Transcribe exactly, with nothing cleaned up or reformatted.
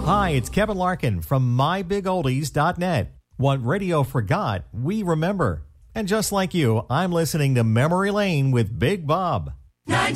Hi, it's Kevin Larkin from my big oldies dot net. What radio forgot, we remember. And just like you, I'm listening to Memory Lane with Big Bob.